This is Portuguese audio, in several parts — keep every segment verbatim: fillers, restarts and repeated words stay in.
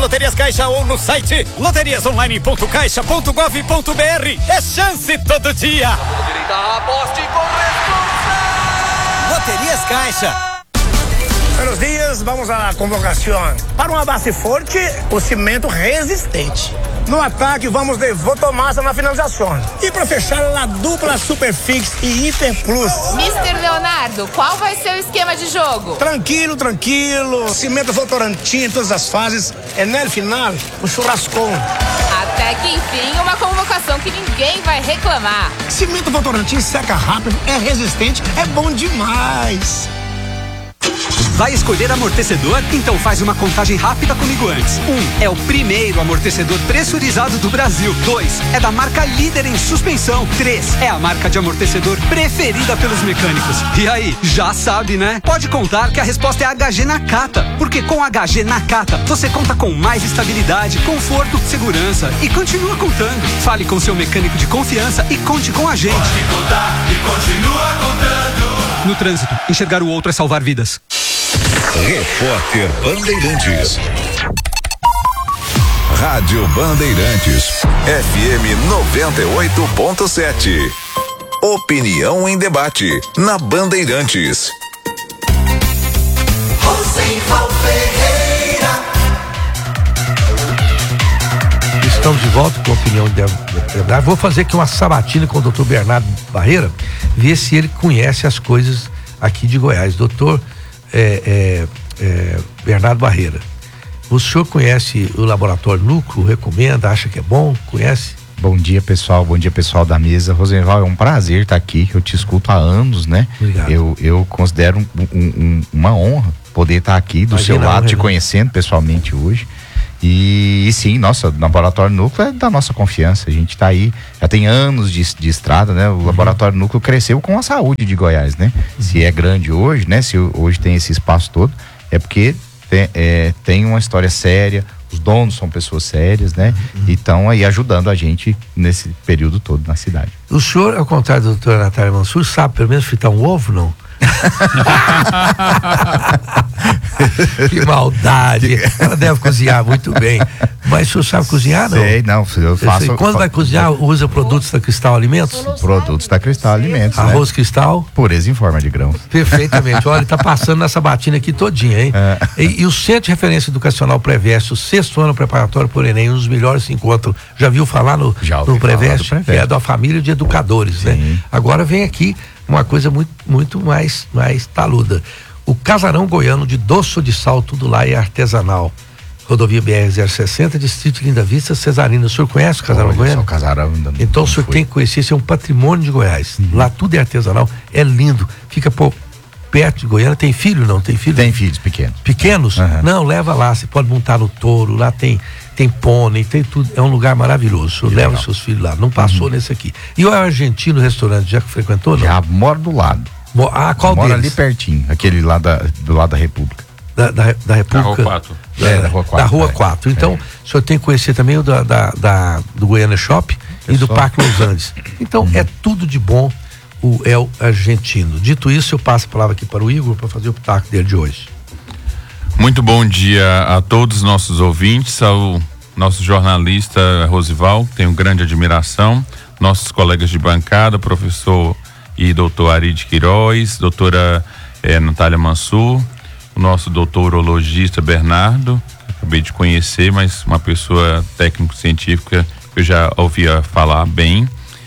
Loterias Caixa ou no site loterias online ponto caixa ponto gov ponto br. É chance todo dia. Aposte com responsa. Loterias Caixa. Buenos dias, vamos à convocação. Para uma base forte, o cimento resistente. No ataque, vamos de Votomassa na finalização. E para fechar, a dupla Superfix e Hiper Plus. mister Leonardo, qual vai ser o esquema de jogo? Tranquilo, tranquilo. Cimento Votorantim em todas as fases. É no final, o churrascão. Até que enfim, uma convocação que ninguém vai reclamar. Cimento Votorantim seca rápido, é resistente, é bom demais. Vai escolher amortecedor? Então faz uma contagem rápida comigo antes. Um, é o primeiro amortecedor pressurizado do Brasil. Dois, é da marca líder em suspensão. Três, é a marca de amortecedor preferida pelos mecânicos. E aí, já sabe, né? Pode contar que a resposta é H G Nakata. Porque com H G Nakata, você conta com mais estabilidade, conforto, segurança e continua contando. Fale com seu mecânico de confiança e conte com a gente. Pode contar e continua contando. No trânsito, enxergar o outro é salvar vidas. Repórter Bandeirantes. Rádio Bandeirantes. F M noventa e oito ponto sete. Opinião em debate na Bandeirantes. Rosenval Ferreira. Estamos de volta com a opinião de debate. Vou fazer aqui uma sabatina com o doutor Bernardo Barreira, ver se ele conhece as coisas aqui de Goiás. Doutor É, é, é, Bernardo Barreira, o senhor conhece o Laboratório Núcleo? Recomenda? Acha que é bom? Conhece? Bom dia, pessoal. Bom dia, pessoal da mesa. Rosenval, é um prazer estar aqui. Eu te escuto há anos, né? Obrigado. Eu, eu considero um, um, um, uma honra poder estar aqui do Imagina, seu lado, te né? conhecendo pessoalmente hoje. E, e sim, nossa, o Laboratório Núcleo é da nossa confiança. A gente está aí, já tem anos de, de estrada, né? O uhum. Laboratório Núcleo cresceu com a saúde de Goiás, né? Uhum. Se é grande hoje, né? Se hoje tem esse espaço todo, é porque tem, é, tem uma história séria, os donos são pessoas sérias, né? Uhum. E estão aí ajudando a gente nesse período todo na cidade. O senhor, ao contrário da doutora Natália Mansur, sabe pelo menos fritar um ovo, não? Que maldade. Ela deve cozinhar muito bem. Mas o senhor sabe cozinhar, não? Sei, não, eu faço. Eu Quando vai cozinhar, usa produtos da Cristal Alimentos? Produtos da Cristal Alimentos. Arroz né? Cristal? Pureza em forma de grãos. Perfeitamente. Olha, tá passando nessa batina aqui todinha, hein? É. E, e o Centro de Referência Educacional Preveste, o sexto ano preparatório por Enem, um dos melhores se encontram. Já viu falar no, no Preveste? Que é da família de educadores, Sim. né? Agora vem aqui uma coisa muito, muito mais, mais taluda. O Casarão Goiano de Doço de Sal, tudo lá é artesanal. Rodovia B R zero sessenta, Distrito Linda Vista, Cesarina. O senhor conhece o Casarão Olha, Goiano? O Casarão ainda não, então não o senhor foi. tem que conhecer, isso é um patrimônio de Goiás. Uhum. Lá tudo é artesanal, é lindo. Fica pô, perto de Goiânia. Tem filho, não? Tem filho? Tem filhos pequenos. Pequenos? Uhum. Não, leva lá, você pode montar no touro, lá tem, tem pônei, tem tudo. É um lugar maravilhoso. O senhor leva os seus filhos lá. Não passou uhum. nesse aqui. E o argentino restaurante, já que frequentou? Não? Já mora do lado. Mo- ah, qual mora deles? ali pertinho, aquele lá da, do lado da República. Da, da, da República? Da Rua quatro. É, é, da Rua quatro. Da Rua é. quatro. Então, é. o senhor tem que conhecer também o da, da, da, do Goiânia Shop e do Parque Los Andes. Então, uhum. é tudo de bom o El Argentino. Dito isso, eu passo a palavra aqui para o Igor para fazer o pitaco dele de hoje. Muito bom dia a todos os nossos ouvintes, ao nosso jornalista Rosival, tenho grande admiração, nossos colegas de bancada, professor e doutor Aride Queiroz, doutora eh, Natália Mansur, o nosso doutor urologista Bernardo, que acabei de conhecer, mas uma pessoa técnico-científica que eu já ouvia falar bem,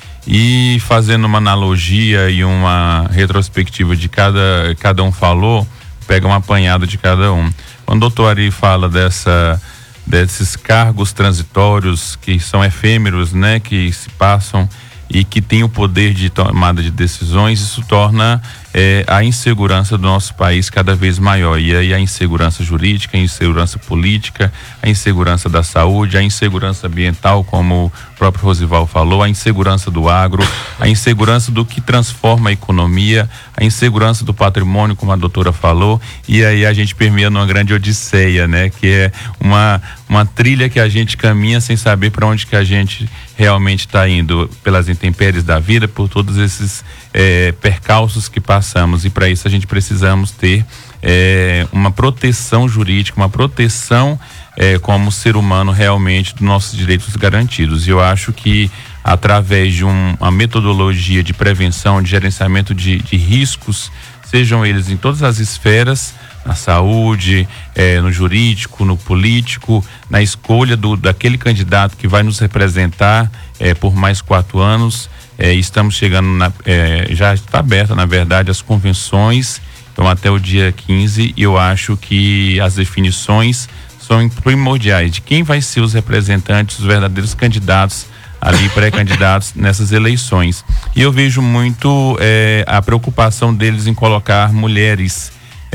e fazendo uma analogia e uma retrospectiva de cada, cada um falou, pega uma apanhada de cada um. Quando o doutor Ari fala dessa, desses cargos transitórios que são efêmeros, né, que se passam e que tem o poder de tomada de decisões, isso torna é, a insegurança do nosso país cada vez maior. E aí a insegurança jurídica, a insegurança política, a insegurança da saúde, a insegurança ambiental, como o próprio Rosival falou, a insegurança do agro, a insegurança do que transforma a economia, a insegurança do patrimônio, como a doutora falou, e aí a gente permeia numa grande odisseia, né? Que é uma, uma trilha que a gente caminha sem saber para onde que a gente realmente está indo, pelas intempéries da vida, por todos esses é, percalços que passamos, e para isso a gente precisamos ter é, uma proteção jurídica, uma proteção é, como ser humano realmente dos nossos direitos garantidos. E eu acho que através de um, uma metodologia de prevenção, de gerenciamento de, de riscos, sejam eles em todas as esferas, na saúde, eh, no jurídico, no político, na escolha do, daquele candidato que vai nos representar eh, por mais quatro anos. Eh, estamos chegando, na, eh, já está aberta, na verdade, as convenções, então até o dia quinze, e eu acho que as definições são primordiais de quem vai ser os representantes, os verdadeiros candidatos ali, pré-candidatos nessas eleições. E eu vejo muito eh, a preocupação deles em colocar mulheres,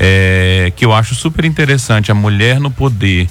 É, que eu acho super interessante, a mulher no poder.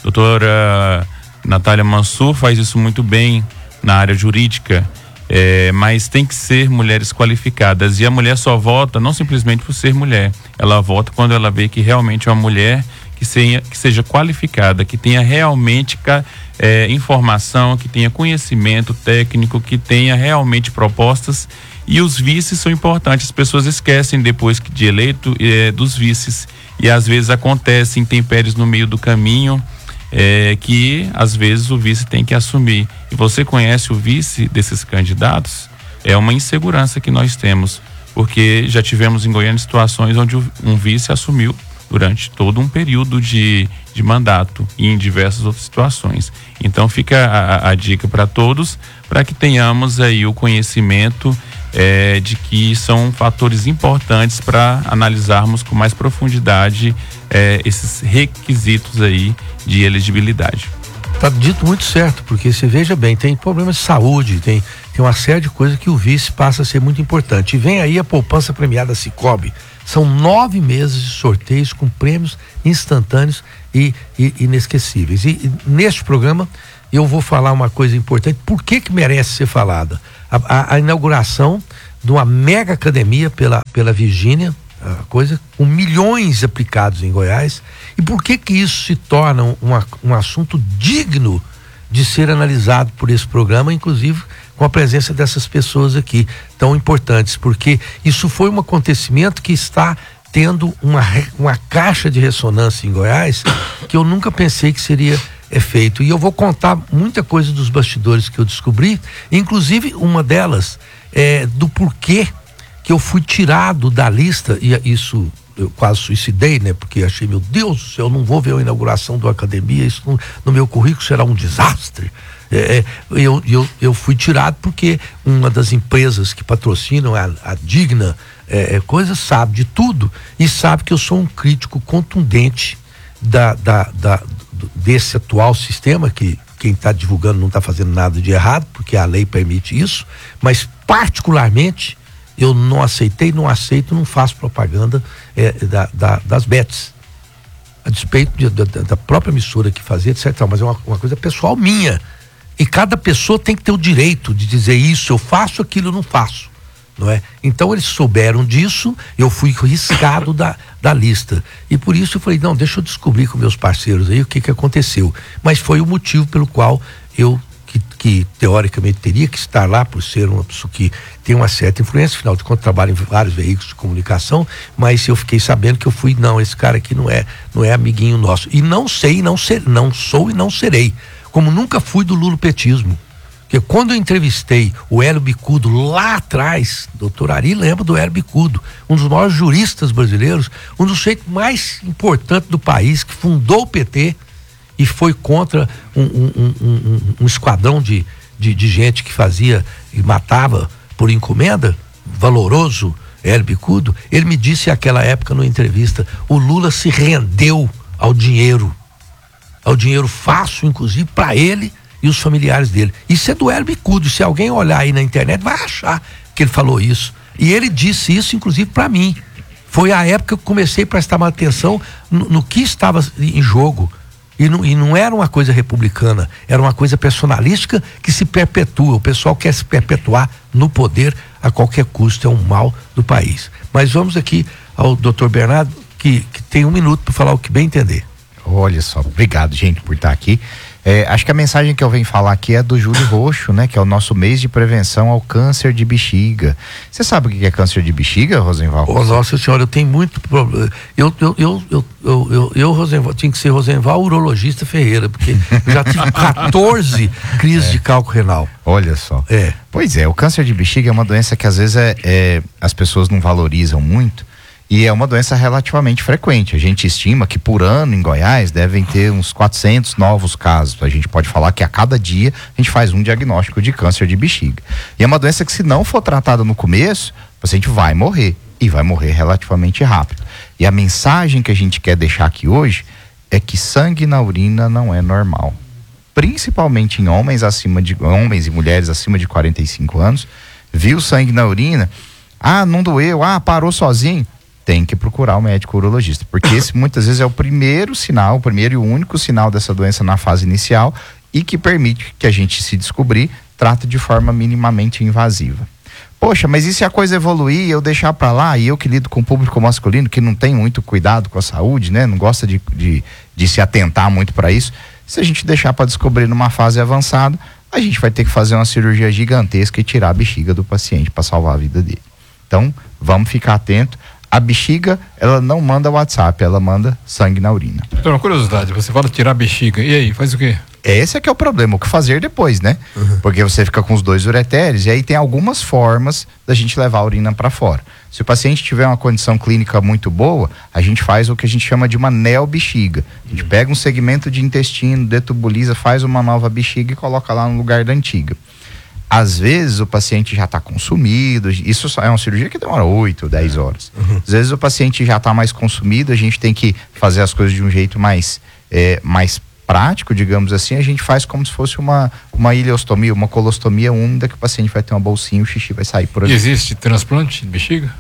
Doutora Natália Mansur faz isso muito bem na área jurídica, é, mas tem que ser mulheres qualificadas, e a mulher só vota não simplesmente por ser mulher, ela vota quando ela vê que realmente é uma mulher que seja, que seja qualificada, que tenha realmente é, informação, que tenha conhecimento técnico, que tenha realmente propostas. E os vices são importantes, as pessoas esquecem depois de eleito eh, dos vices, e às vezes acontecem intempéries no meio do caminho eh, que às vezes o vice tem que assumir. E você conhece o vice desses candidatos? É uma insegurança que nós temos, porque já tivemos em Goiânia situações onde um vice assumiu durante todo um período de, de mandato e em diversas outras situações. Então fica a, a dica para todos, para que tenhamos aí o conhecimento É, de que são fatores importantes para analisarmos com mais profundidade é, esses requisitos aí de elegibilidade. Tá dito muito certo, porque você veja bem, tem problemas de saúde, tem, tem uma série de coisas que o vice passa a ser muito importante. E vem aí a poupança premiada Sicoob. São nove meses de sorteios com prêmios instantâneos e, e inesquecíveis. E, e neste programa eu vou falar uma coisa importante. Por que que merece ser falada? A, a, a inauguração de uma mega academia pela, pela Virgínia, a coisa com milhões aplicados em Goiás. E por que que isso se torna uma, um assunto digno de ser analisado por esse programa, inclusive com a presença dessas pessoas aqui tão importantes? Porque isso foi um acontecimento que está tendo uma, uma caixa de ressonância em Goiás que eu nunca pensei que seria é feito. E eu vou contar muita coisa dos bastidores que eu descobri, inclusive uma delas é do porquê que eu fui tirado da lista, e isso eu quase suicidei, né? Porque achei, meu Deus do céu, eu não vou ver a inauguração da academia, isso no, no meu currículo será um desastre. É, eu, eu, eu fui tirado porque uma das empresas que patrocinam a, a Digna é, coisa sabe de tudo e sabe que eu sou um crítico contundente da, da, da desse atual sistema, que quem está divulgando não está fazendo nada de errado, porque a lei permite isso, mas particularmente eu não aceitei, não aceito, não faço propaganda é, da, da, das bets, a despeito de, da, da própria emissora que fazia, etcétera. Mas é uma, uma coisa pessoal minha, e cada pessoa tem que ter o direito de dizer isso, eu faço, aquilo eu não faço. Não é? Então eles souberam disso, eu fui riscado da, da lista, e por isso eu falei, não, deixa eu descobrir com meus parceiros aí o que que aconteceu, mas foi o motivo pelo qual eu, que, que teoricamente teria que estar lá, por ser uma pessoa que tem uma certa influência, afinal de contas trabalho em vários veículos de comunicação, mas eu fiquei sabendo que eu fui, não, esse cara aqui não é, não é amiguinho nosso, e não sei, não, ser, não sou e não serei, como nunca fui do lulopetismo. Porque quando eu entrevistei o Hélio Bicudo lá atrás, doutor Ari lembra do Hélio Bicudo, um dos maiores juristas brasileiros, um dos sujeitos mais importantes do país, que fundou o P T e foi contra um, um, um, um, um esquadrão de, de, de gente que fazia e matava por encomenda, valoroso Hélio Bicudo. Ele me disse naquela época numa entrevista, o Lula se rendeu ao dinheiro, ao dinheiro fácil, inclusive, para ele e os familiares dele. Isso é do Hélio Bicudo. Se alguém olhar aí na internet vai achar que ele falou isso. E ele disse isso inclusive para mim. Foi a época que eu comecei a prestar mais atenção no, no que estava em jogo. E não, e não era uma coisa republicana, era uma coisa personalística que se perpetua. O pessoal quer se perpetuar no poder a qualquer custo, é um mal do país. Mas vamos aqui ao doutor Bernardo, que, que tem um minuto para falar o que bem entender. Olha só, obrigado, gente, por estar aqui. É, acho que a mensagem que eu venho falar aqui é do Julho Roxo, né? Que é o nosso mês de prevenção ao câncer de bexiga. Você sabe o que é câncer de bexiga, Rosenval? Oh, nossa senhora, eu tenho muito problema. Eu, eu, eu, eu, eu, eu, eu Rosenval, tinha que ser Rosenval urologista Ferreira, porque eu já tive quatorze crises é. de cálculo renal. Olha só. É. Pois é, o câncer de bexiga é uma doença que às vezes é, é, as pessoas não valorizam muito. E é uma doença relativamente frequente. A gente estima que por ano em Goiás devem ter uns quatrocentos novos casos. A gente pode falar que a cada dia a gente faz um diagnóstico de câncer de bexiga. E é uma doença que, se não for tratada no começo, o paciente vai morrer. E vai morrer relativamente rápido. E a mensagem que a gente quer deixar aqui hoje é que sangue na urina não é normal. Principalmente em homens acima de homens e mulheres acima de quarenta e cinco anos. Viu sangue na urina? Ah, não doeu. Ah, parou sozinho. Tem que procurar o médico urologista, porque esse muitas vezes é o primeiro sinal, o primeiro e o único sinal dessa doença na fase inicial e que permite que a gente, se descobrir, trate de forma minimamente invasiva. Poxa, mas e se a coisa evoluir e eu deixar pra lá, e eu que lido com o público masculino, que não tem muito cuidado com a saúde, né? Não gosta de, de, de se atentar muito para isso, se a gente deixar para descobrir numa fase avançada, a gente vai ter que fazer uma cirurgia gigantesca e tirar a bexiga do paciente para salvar a vida dele. Então, vamos ficar atento. A bexiga, ela não manda WhatsApp, ela manda sangue na urina. Então, uma curiosidade, você fala tirar a bexiga, e aí, faz o quê? Esse é que é o problema, o que fazer depois, né? Uhum. Porque você fica com os dois ureteres e aí tem algumas formas da gente levar a urina para fora. Se o paciente tiver uma condição clínica muito boa, a gente faz o que a gente chama de uma neobexiga. A gente pega um segmento de intestino, detubuliza, faz uma nova bexiga e coloca lá no lugar da antiga. Às vezes o paciente já está consumido, isso é uma cirurgia que demora oito, dez horas. Uhum. Às vezes o paciente já está mais consumido, a gente tem que fazer as coisas de um jeito mais, é, mais prático, digamos assim. A gente faz como se fosse uma, uma ileostomia, uma colostomia úmida, que o paciente vai ter uma bolsinha e o xixi vai sair por ali. E existe transplante de bexiga?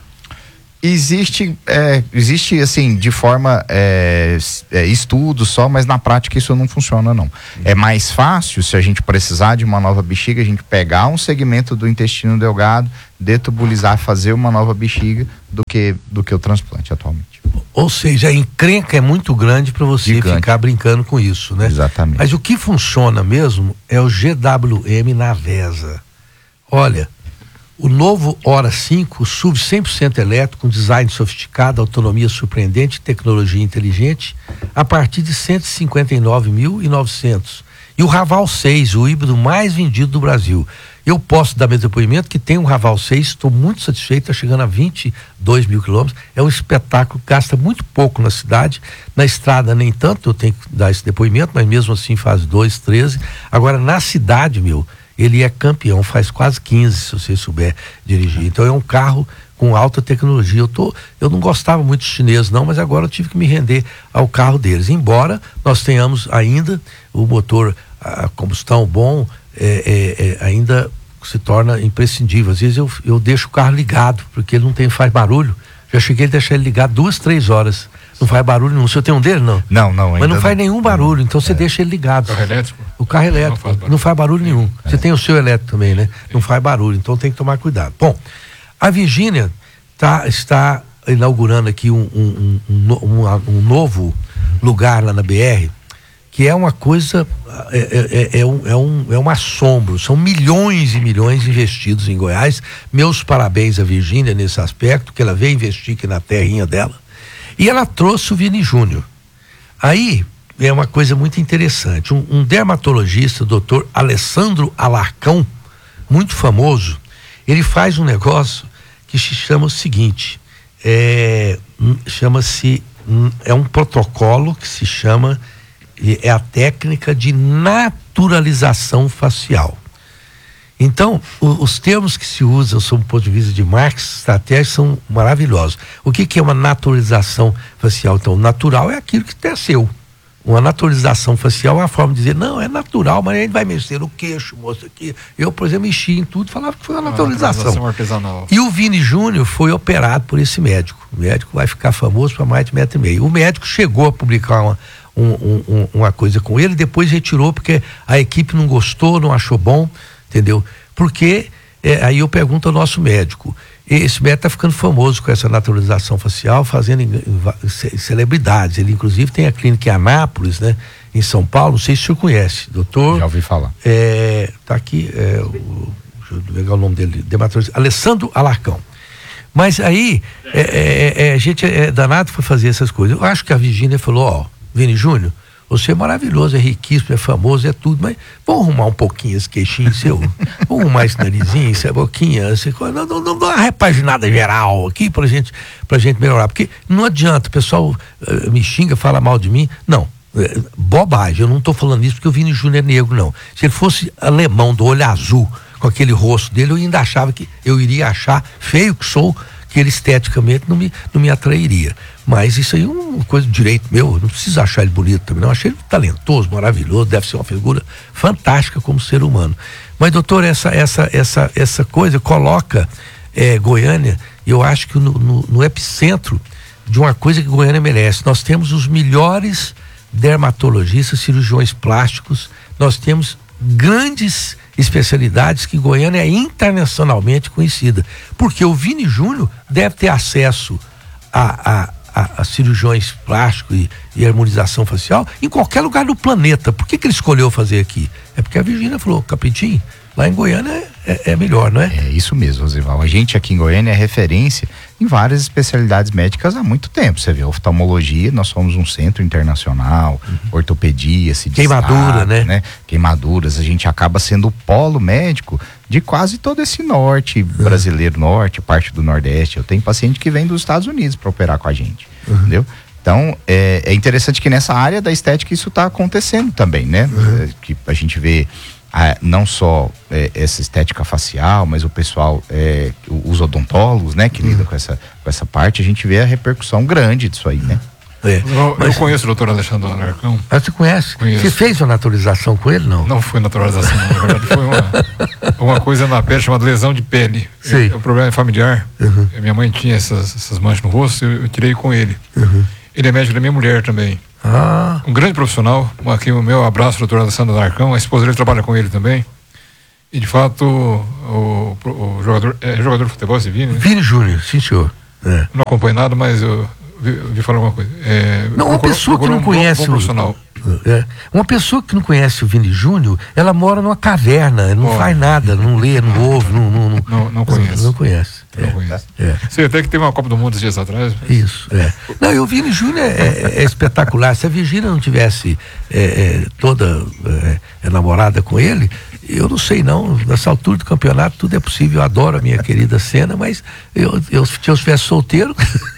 Existe, é, existe assim, de forma é, é, estudo só, mas na prática isso não funciona não. É mais fácil, se a gente precisar de uma nova bexiga, a gente pegar um segmento do intestino delgado, detubulizar, fazer uma nova bexiga, do que, do que o transplante atualmente. Ou seja, a encrenca é muito grande para você Gigante. ficar brincando com isso, né? Exatamente. Mas o que funciona mesmo é o G W M Navesa. Olha, o novo Hora cinco, S U V cem por cento elétrico, com design sofisticado, autonomia surpreendente, tecnologia inteligente, a partir de cento e cinquenta e nove mil e novecentos. E o Raval seis, o híbrido mais vendido do Brasil. Eu posso dar meu depoimento que tem um Raval seis, estou muito satisfeito, está chegando a vinte e dois mil quilômetros. É um espetáculo, gasta muito pouco na cidade, na estrada nem tanto, eu tenho que dar esse depoimento, mas mesmo assim faz dois, treze. Agora, na cidade, meu, ele é campeão, faz quase quinze, se você souber dirigir. Então é um carro com alta tecnologia. Eu, tô, eu não gostava muito dos chineses não, mas agora eu tive que me render ao carro deles. Embora nós tenhamos ainda o motor a combustão bom, é, é, é, ainda se torna imprescindível. Às vezes eu, eu deixo o carro ligado, porque ele não tem, faz barulho. Já cheguei a deixar ele ligado duas, três horas. Não faz barulho nenhum. O senhor tem um dele, não? Não, não. Mas não faz não. nenhum barulho, então você é. deixa ele ligado. O carro elétrico? O carro elétrico. Não faz barulho, não faz barulho nenhum. É. Você tem o seu elétrico também, né? É. Não faz barulho, então tem que tomar cuidado. Bom, a Virgínia tá, está inaugurando aqui um, um, um, um, um novo lugar lá na B R, que é uma coisa, é, é, é, um, é, um, é um assombro. São milhões e milhões investidos em Goiás. Meus parabéns à Virgínia nesse aspecto, que ela veio investir aqui na terrinha dela. E ela trouxe o Vini Júnior. Aí é uma coisa muito interessante. Um, um dermatologista, o doutor Alessandro Alarcão, muito famoso, ele faz um negócio que se chama o seguinte, é, chama-se, é um protocolo que se chama, é a técnica de naturalização facial. Então, o, os termos que se usam sob o ponto de vista de marketing, estratégia, são maravilhosos. O que, que é uma naturalização facial? Então, natural é aquilo que é seu. Uma naturalização facial é a forma de dizer, não, é natural, mas a gente vai mexer no queixo, moço, aqui. Eu, por exemplo, mexi em tudo, falava que foi uma naturalização. naturalização artesanal. E o Vini Júnior foi operado por esse médico. O médico vai ficar famoso para mais de metro e meio. O médico chegou a publicar uma, um, um, uma coisa com ele, depois retirou porque a equipe não gostou, não achou bom, entendeu? Porque é, aí eu pergunto ao nosso médico, esse médico está ficando famoso com essa naturalização facial, fazendo em, em, celebridades. Ele inclusive tem a clínica em Anápolis, né? Em São Paulo, não sei se o senhor conhece, doutor. Já ouvi falar. É, tá aqui, é, o, deixa eu pegar o nome dele, dermatologista, Alessandro Alarcão. Mas aí, é, é, é, a gente é danado para fazer essas coisas. Eu acho que a Virgínia falou, ó, Vini Júnior, você é maravilhoso, é riquíssimo, é famoso, é tudo, mas vamos arrumar um pouquinho esse queixinho seu, vamos arrumar esse narizinho, essa boquinha, essa coisa, não, não, não dá uma repaginada geral aqui pra gente, pra gente melhorar, porque não adianta, o pessoal uh, me xinga, fala mal de mim, não, é, bobagem, eu não tô falando isso porque o Vini Júnior é negro, não. Se ele fosse alemão, do olho azul, com aquele rosto dele, eu ainda achava que, eu iria achar, feio que sou, que ele esteticamente não me, não me atrairia. Mas isso aí é uma coisa de direito meu, eu não preciso achar ele bonito também, não. Eu achei ele talentoso, maravilhoso, deve ser uma figura fantástica como ser humano. Mas, doutor, essa, essa, essa, essa coisa coloca é, Goiânia, eu acho que no, no, no epicentro de uma coisa que Goiânia merece. Nós temos os melhores dermatologistas, cirurgiões plásticos, nós temos grandes especialidades que Goiânia é internacionalmente conhecida, porque o Vini Júnior deve ter acesso a, a, a, a cirurgiões plásticos e, e harmonização facial em qualquer lugar do planeta. Por que que ele escolheu fazer aqui? É porque a Virgínia falou, Capitinho, lá em Goiânia é, é melhor, não é? É isso mesmo, Rosival. A gente aqui em Goiânia é referência em várias especialidades médicas há muito tempo. Você vê, oftalmologia, nós somos um centro internacional, uhum. ortopedia, se queimadura, destaca, né? né? Queimaduras, a gente acaba sendo o polo médico de quase todo esse norte uhum. brasileiro, norte, parte do nordeste. Eu tenho paciente que vem dos Estados Unidos para operar com a gente, uhum. entendeu? Então, é, é interessante que nessa área da estética isso está acontecendo também, né? Uhum. É, que a gente vê Ah, não só é, essa estética facial, mas o pessoal, é, os odontólogos, né, que lidam uhum. com essa, com essa parte, a gente vê a repercussão grande disso aí, né? É. Eu, mas, eu conheço o doutor Alexandre Alarcão. Ah, você conhece? Conheço. Você fez uma naturalização com ele, não? Não foi naturalização, na verdade foi uma, uma coisa na pele chamada lesão de pele. Sim. É, o problema é familiar. Uhum. Minha mãe tinha essas, essas manchas no rosto, eu, eu tirei com ele. Uhum. Ele é médico da minha mulher também. Ah. Um grande profissional. Aqui o meu abraço, doutor Alessandro Alarcão. A esposa dele trabalha com ele também. E de fato, o, o, o jogador, é jogador de futebol, esse Vini, né? Vini Júnior, sim senhor. É. Não acompanho nada, mas eu vi, eu vi falar alguma coisa. É, não, uma pessoa que não um conhece. Bom, bom profissional. É, uma pessoa que não conhece o Vini Júnior, ela mora numa caverna, não oh. faz nada, não lê, não ouve, não. Não, não, não, não conhece. Não, não conhece. Não é, conhece. É. Sei até que teve uma Copa do Mundo dias atrás. Mas... Isso, é. Não, e o Vini Júnior é, é, é espetacular. Se a Virgínia não tivesse é, é, toda é, é, namorada com ele, eu não sei não, nessa altura do campeonato tudo é possível. Eu adoro a minha querida Senna, mas eu, eu, se eu estivesse solteiro...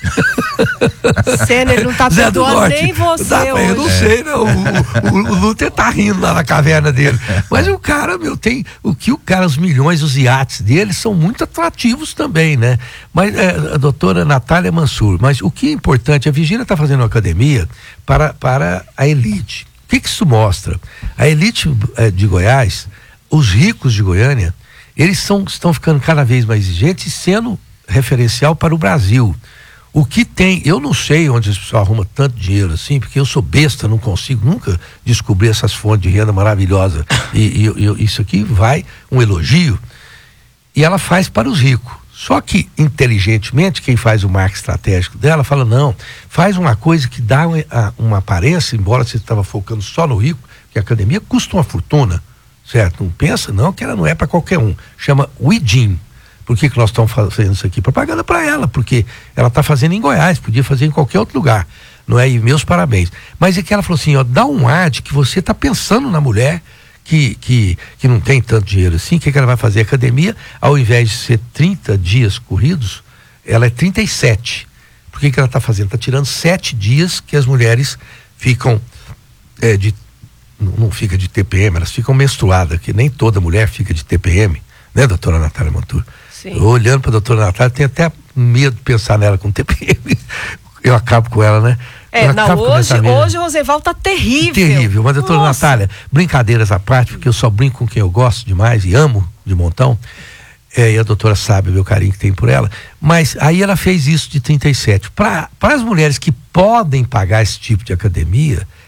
Senna, ele não tá perdoando nem você tá, hoje. Eu não é. sei, não. O, o, o Luther tá rindo lá na caverna dele. Mas o cara, meu, tem... O que o cara, os milhões, os iates dele são muito atrativos também, né? Mas é, a doutora Natália Mansur, mas o que é importante, a Virgínia está fazendo uma academia para, para a elite. O que que isso mostra? A elite é, de Goiás, os ricos de Goiânia, eles são, estão ficando cada vez mais exigentes e sendo referencial para o Brasil. O que tem, eu não sei onde as pessoas arrumam tanto dinheiro assim, porque eu sou besta, não consigo nunca descobrir essas fontes de renda maravilhosas. E, e, e isso aqui vai um elogio. E ela faz para os ricos. Só que, inteligentemente, quem faz o marketing estratégico dela fala, não, faz uma coisa que dá uma, uma aparência, embora você estava focando só no rico, que a academia custa uma fortuna, certo? Não pensa, não, que ela não é para qualquer um. Chama Widin. Por que que nós estamos fazendo isso aqui? Propaganda para ela, porque ela está fazendo em Goiás, podia fazer em qualquer outro lugar, não é? E meus parabéns. Mas é que ela falou assim, ó, dá um ar de que você está pensando na mulher que, que, que não tem tanto dinheiro assim. O que que ela vai fazer? A academia, ao invés de ser trinta dias corridos, ela é trinta e sete. Por que que ela está fazendo? Está tirando sete dias que as mulheres ficam é, de, não, não fica de T P M, elas ficam menstruadas, que nem toda mulher fica de T P M, né, doutora Natália Montour? Sim. Olhando para a doutora Natália, tenho até medo de pensar nela com T P M. Eu acabo com ela, né? É, não, hoje, hoje o Roseval tá terrível. Terrível, mas doutora Nossa. Natália, brincadeiras à parte, porque eu só brinco com quem eu gosto demais e amo de montão, é, e a doutora sabe o meu carinho que tem por ela, mas aí ela fez isso de trinta e sete. Para as mulheres que podem pagar esse tipo de academia,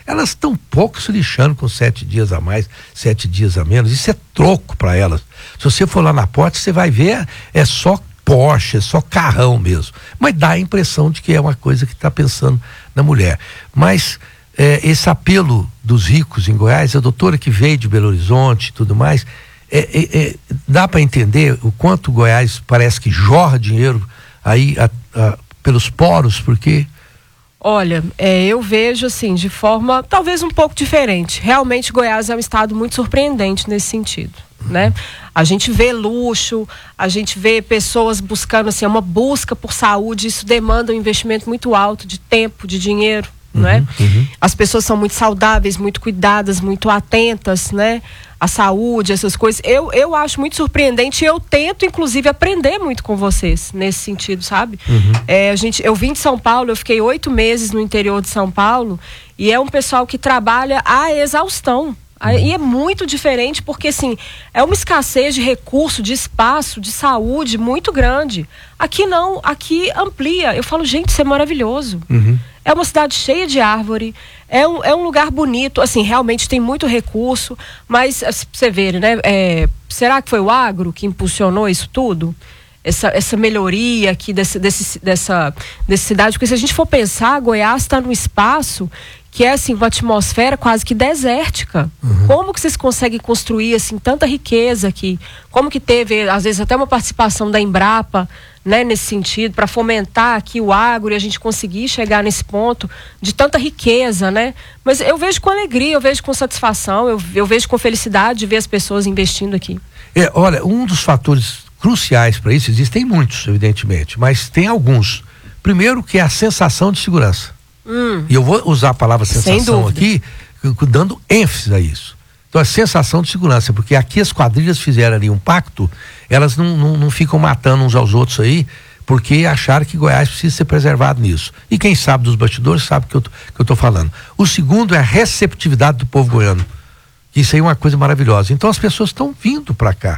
elas estão pouco se lixando com sete dias a mais, sete dias a menos. Isso é troco para elas. Se você for lá na porta, você vai ver, é só Porsche, é só carrão mesmo. Mas dá a impressão de que é uma coisa que está pensando na mulher. Mas é, esse apelo dos ricos em Goiás, a doutora que veio de Belo Horizonte e tudo mais, é, é, é, dá para entender o quanto Goiás parece que jorra dinheiro aí a, a, pelos poros, porque... Olha, é, eu vejo assim, de forma talvez um pouco diferente. Realmente Goiás é um estado muito surpreendente nesse sentido, né? A gente vê luxo, a gente vê pessoas buscando assim, uma busca por saúde, isso demanda um investimento muito alto de tempo, de dinheiro, uhum, né? Uhum. As pessoas são muito saudáveis, muito cuidadas, muito atentas, né? A saúde, essas coisas. Eu, eu acho muito surpreendente e eu tento, inclusive, aprender muito com vocês nesse sentido, sabe? Uhum. É, a gente, eu vim de São Paulo, eu fiquei oito meses no interior de São Paulo e é um pessoal que trabalha à exaustão. E é muito diferente porque, assim, é uma escassez de recurso, de espaço, de saúde muito grande. Aqui não, aqui amplia. Eu falo, gente, isso é maravilhoso. Uhum. É uma cidade cheia de árvore, é um, é um lugar bonito, assim, realmente tem muito recurso, mas, pra você ver, né, é, será que foi o agro que impulsionou isso tudo? Essa, essa melhoria aqui desse, desse, dessa, dessa cidade? Porque se a gente for pensar, Goiás está num espaço que é assim, uma atmosfera quase que desértica. Uhum. Como que vocês conseguem construir assim tanta riqueza aqui? Como que teve, às vezes, até uma participação da Embrapa, né, nesse sentido, para fomentar aqui o agro e a gente conseguir chegar nesse ponto de tanta riqueza, né? Mas eu vejo com alegria, eu vejo com satisfação, eu, eu vejo com felicidade de ver as pessoas investindo aqui. É, olha, um dos fatores cruciais para isso, existem muitos, evidentemente, mas tem alguns. Primeiro, que é a sensação de segurança. Hum. E eu vou usar a palavra sensação aqui, dando ênfase a isso. Então, a sensação de segurança, porque aqui as quadrilhas fizeram ali um pacto, elas não, não, não ficam matando uns aos outros aí, porque acharam que Goiás precisa ser preservado nisso. E quem sabe dos bastidores sabe que eu, que eu tô falando. O segundo é a receptividade do povo goiano. Isso aí é uma coisa maravilhosa. Então, as pessoas estão vindo para cá.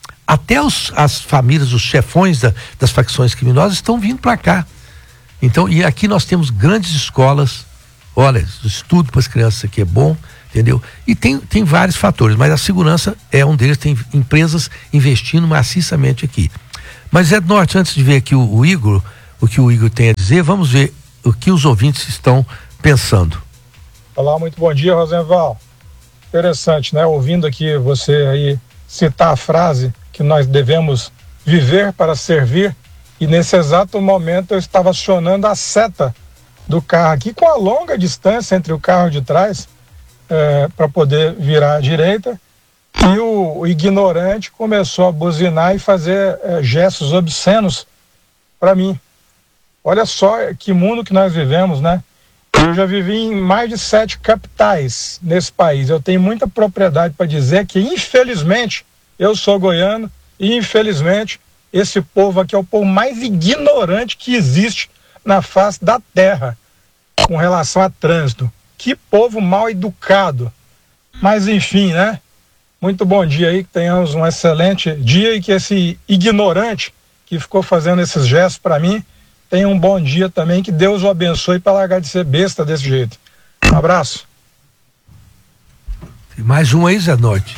Até os, as famílias, os chefões da, das facções criminosas estão vindo para cá. Então, e aqui nós temos grandes escolas. Olha, o estudo para as crianças aqui é bom, entendeu? E tem, tem vários fatores, mas a segurança é um deles. Tem empresas investindo maciçamente aqui. Mas, Zé do Norte, antes de ver aqui o, o Igor, o que o Igor tem a dizer, vamos ver o que os ouvintes estão pensando. Olá, muito bom dia, Rosenval. Interessante, né? Ouvindo aqui você aí citar a frase que nós devemos viver para servir, e nesse exato momento eu estava acionando a seta do carro aqui com a longa distância entre o carro de trás é, para poder virar à direita, e o, o ignorante começou a buzinar e fazer é, gestos obscenos para mim. Olha só que mundo que nós vivemos, né? Eu já vivi em mais de sete capitais nesse país. Eu tenho muita propriedade para dizer que, infelizmente, eu sou goiano e, infelizmente, esse povo aqui é o povo mais ignorante que existe na face da terra com relação a trânsito. Que povo mal educado. Mas, enfim, né? Muito bom dia aí, que tenhamos um excelente dia e que esse ignorante que ficou fazendo esses gestos para mim tenha um bom dia também, que Deus o abençoe para largar de ser besta desse jeito. Um abraço. Tem mais um aí, Zé Norte.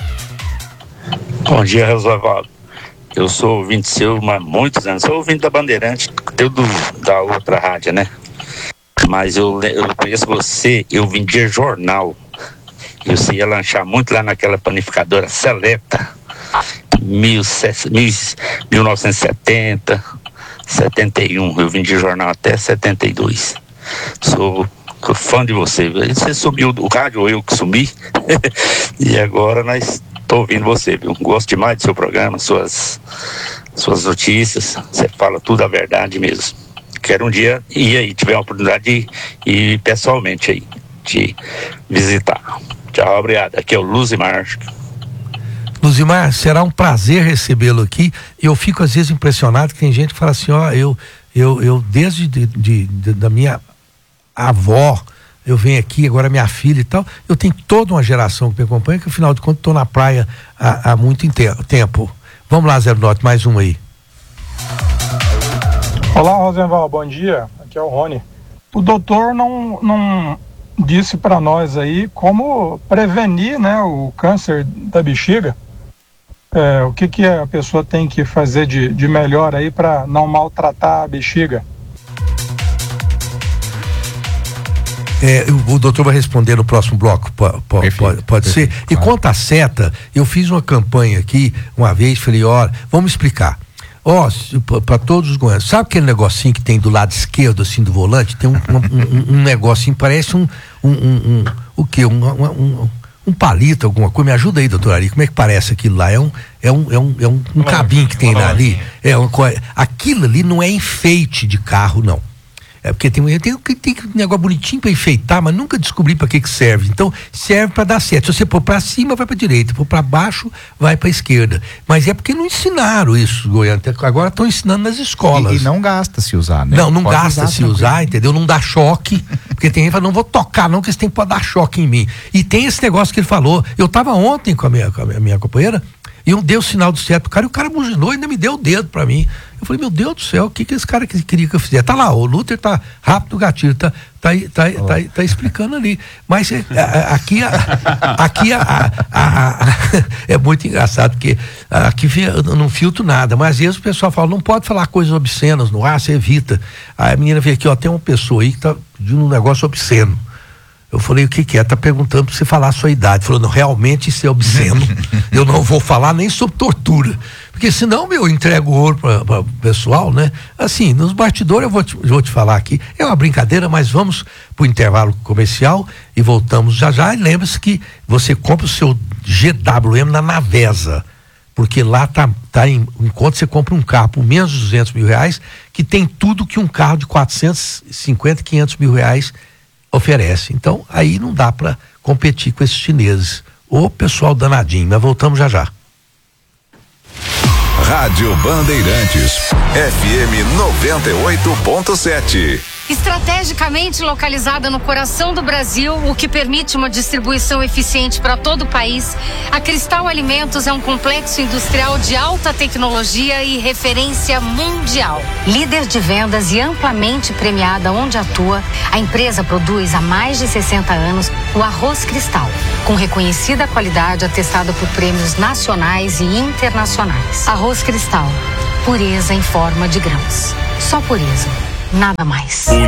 Bom dia, Rosenval. Eu sou ouvinte seu há muitos anos, sou ouvinte da Bandeirante, do, da outra rádio, né? Mas eu, eu conheço você, eu vendia jornal. Você ia lanchar muito lá naquela panificadora Seleta, mil, mil novecentos e setenta, setenta e um, eu vendi jornal até setenta e dois. Sou fã de você. Você sumiu do rádio, ou eu que sumi, e agora nós tô ouvindo você, viu? Gosto demais do seu programa, suas, suas notícias, você fala tudo a verdade mesmo. Quero um dia ir aí, tiver a oportunidade de ir pessoalmente aí, te visitar. Tchau, obrigado. Aqui é o Luzimar. Luzimar, será um prazer recebê-lo aqui. Eu fico às vezes impressionado que tem gente que fala assim, ó, eu, eu, eu desde de, de, de, da minha avó, eu venho aqui, agora minha filha e tal, eu tenho toda uma geração que me acompanha, que afinal de contas estou na praia há, há muito tempo. Vamos lá, Zé Norte, mais um aí. Olá, Rosenval, bom dia. Aqui é o Rony. O doutor não, não, disse para nós aí como prevenir, né, o câncer da bexiga. É, o que, que a pessoa tem que fazer de, de melhor aí para não maltratar a bexiga? É, o doutor vai responder no próximo bloco, pode, pode, pode, pode ser? Claro. E quanto à seta, eu fiz uma campanha aqui uma vez, falei, ó, vamos explicar. Ó, oh, para todos os goianos, sabe aquele negocinho que tem do lado esquerdo, assim, do volante? Tem um, um, um, um negocinho, parece um, um, um, um o quê? Um, um, um, um palito, alguma coisa. Me ajuda aí, doutor Ari, como é que parece aquilo lá? É um, é um, é um, é um, um cabinho que tem lá ali. É uma, aquilo ali não é enfeite de carro, não. É porque tem, tem, tem um negócio bonitinho para enfeitar, mas nunca descobri para que que serve. Então, serve para dar certo. Se você pôr para cima, vai para direita. Pôr para baixo, vai para esquerda. Mas é porque não ensinaram isso, Goiânia. Agora estão ensinando nas escolas. E, e não gasta se usar, né? Não, não Pode gasta se usar, usar entendeu? Não dá choque. Porque tem gente que fala, não vou tocar não, que esse tem que dar choque em mim. E tem esse negócio que ele falou. Eu estava ontem com a minha, com a minha, minha companheira, e eu dei o sinal do certo pro cara, e o cara buzinou e ainda me deu o dedo para mim. Eu falei, meu Deus do céu, o que que esse cara queria que eu fizesse? Tá lá, o Luther tá rápido o gatilho, tá, tá, tá, tá, tá, tá explicando ali. Mas é, a, aqui, a, aqui a, a, a, é muito engraçado, porque aqui eu não filtro nada, mas às vezes o pessoal fala, não pode falar coisas obscenas no ar, você evita. Aí a menina veio aqui, ó, tem uma pessoa aí que tá pedindo um negócio obsceno. Eu falei, o que que é? Tá perguntando pra você falar a sua idade. Falou, não, realmente isso é obsceno. Eu não vou falar nem sobre tortura. Porque senão, meu, eu entrego ouro para o pessoal, né? Assim, nos bastidores eu vou te, vou te falar aqui. É uma brincadeira, mas vamos pro intervalo comercial e voltamos já já. E lembre-se que você compra o seu G W M na Navesa. Porque lá tá, tá em, enquanto você compra um carro por menos de duzentos mil reais, que tem tudo que um carro de quatrocentos e cinquenta, quinhentos mil reais oferece. Então, aí não dá para competir com esses chineses. O pessoal danadinho, mas voltamos já já. Rádio Bandeirantes, F M noventa e oito ponto sete. Estrategicamente localizada no coração do Brasil, o que permite uma distribuição eficiente para todo o país, a Cristal Alimentos é um complexo industrial de alta tecnologia e referência mundial. Líder de vendas e amplamente premiada onde atua, a empresa produz há mais de sessenta anos o arroz Cristal, com reconhecida qualidade atestada por prêmios nacionais e internacionais. Arroz Cristal, pureza em forma de grãos. Só pureza, nada mais.